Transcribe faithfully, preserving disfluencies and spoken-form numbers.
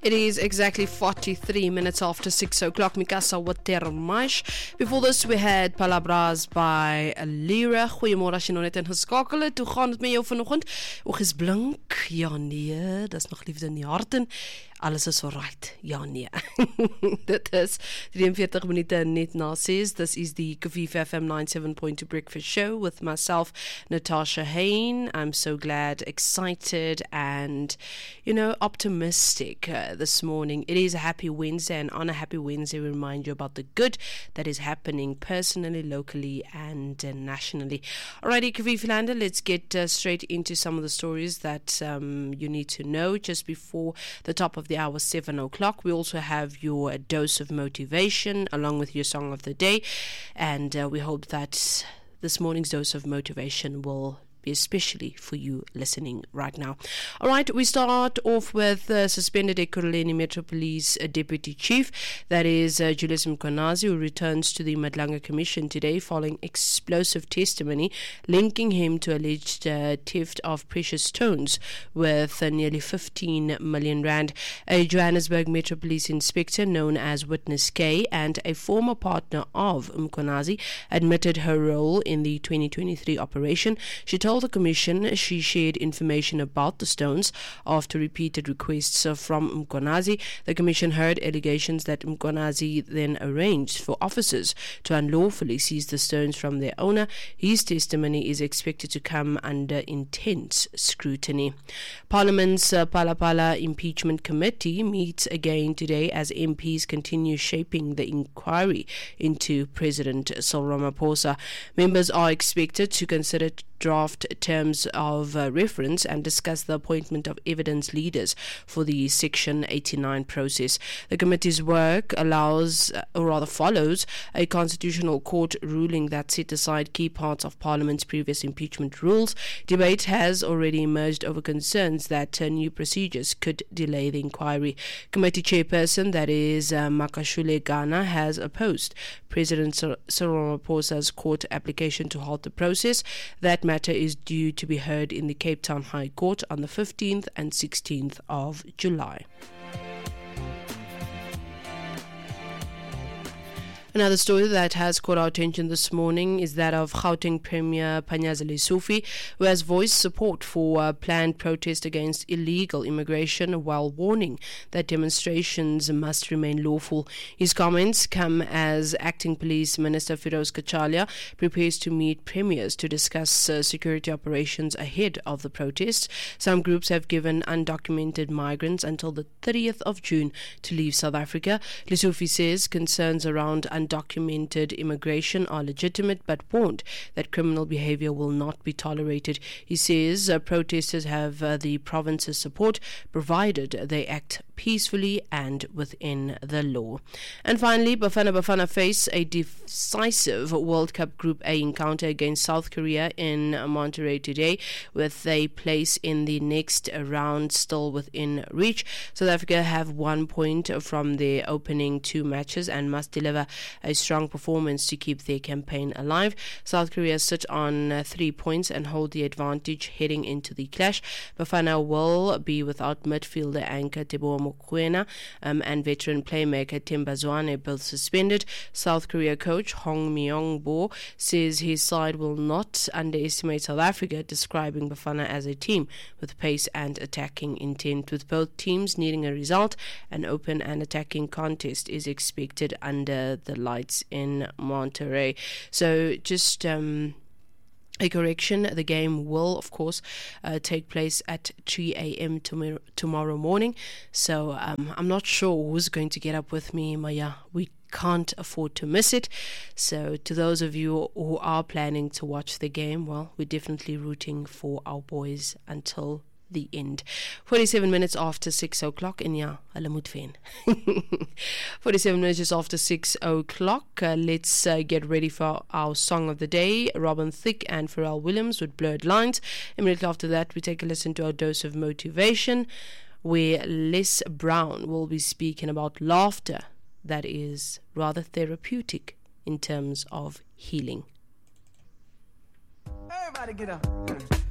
It is exactly forty-three minutes after six o'clock. Mikasa Watermaish. Before this, we had Palabras by Lyra. Goeiemôre as jy nog net ingeskakel het. Hoe gaan dit met jou vanoggend? Oog is blink. Ja nee, dis nog liefde in die hart en alles is alright. Ja nee. Dit is drieënveertig minute net na ses. This is the Kafifa F M ninety-seven point two breakfast show with myself, Natasha Hain. I'm so glad, excited and, you know, optimistic uh, this morning. It is a happy Wednesday, and on a happy Wednesday we remind you about the good that is happening personally, locally and uh, nationally. Alrighty, Kafifa Landa, let's get uh, straight into some of the stories that um, you need to know just before the top of the hour, seven o'clock. We also have your dose of motivation along with your song of the day, and uh, we hope that this morning's dose of motivation will be especially for you listening right now. All right, we start off with uh, suspended Ekurhuleni Metro Police uh, Deputy Chief, that is uh, Julius Mkhwanazi, who returns to the Madlanga Commission today following explosive testimony linking him to alleged uh, theft of precious stones worth uh, nearly fifteen million rand. A Johannesburg Metro Police inspector known as Witness K and a former partner of Mkhwanazi admitted her role in the twenty twenty-three operation. She told the Commission she shared information about the stones after repeated requests from Mkhwanazi. The Commission heard allegations that Mkhwanazi then arranged for officers to unlawfully seize the stones from their owner. His testimony is expected to come under intense scrutiny. Parliament's uh, Phala-Phala Impeachment Committee meets again today as M Ps continue shaping the inquiry into President Cyril Ramaphosa. Members are expected to consider draft terms of uh, reference and discuss the appointment of evidence leaders for the Section eighty-nine process. The committee's work allows, uh, or rather follows, a constitutional court ruling that set aside key parts of Parliament's previous impeachment rules. Debate has already emerged over concerns that uh, new procedures could delay the inquiry. Committee chairperson, that is uh, Makashule Ghana, has opposed President Cyril Ramaphosa's court application to halt the process. That matter is due to be heard in the Cape Town High Court on the fifteenth and sixteenth of July. Another story that has caught our attention this morning is that of Gauteng Premier Panyaza Lesufi, who has voiced support for a planned protest against illegal immigration while warning that demonstrations must remain lawful. His comments come as Acting Police Minister Firoz Kachalia prepares to meet premiers to discuss uh, security operations ahead of the protest. Some groups have given undocumented migrants until the thirtieth of June to leave South Africa. Lesufi says concerns around undocumented immigration are legitimate, but warned that criminal behavior will not be tolerated. He says uh, protesters have uh, the province's support provided they act peacefully and within the law. And finally, Bafana Bafana face a decisive World Cup Group A encounter against South Korea in Monterrey today, with a place in the next round still within reach. South Africa have one point from their opening two matches and must deliver a strong performance to keep their campaign alive. South Korea sit on uh, three points and hold the advantage heading into the clash. Bafana will be without midfielder anchor Teboho Mokoena um, and veteran playmaker Themba Zwane, both suspended. South Korea coach Hong Myong-bo says his side will not underestimate South Africa, describing Bafana as a team with pace and attacking intent. With both teams needing a result, an open and attacking contest is expected under the lights in Monterrey. So just um, a correction, the game will of course uh, take place at three a.m. Tom- tomorrow morning. So um, I'm not sure who's going to get up with me, Maya. We can't afford to miss it. So to those of you who are planning to watch the game, well, we're definitely rooting for our boys until the end. forty-seven minutes after six o'clock, and yeah, hulle moet wen. forty-seven minutes just after six o'clock. Uh, let's uh, get ready for our song of the day. Robin Thicke and Pharrell Williams with Blurred Lines. Immediately after that, we take a listen to our dose of motivation, where Les Brown will be speaking about laughter that is rather therapeutic in terms of healing. Everybody get up.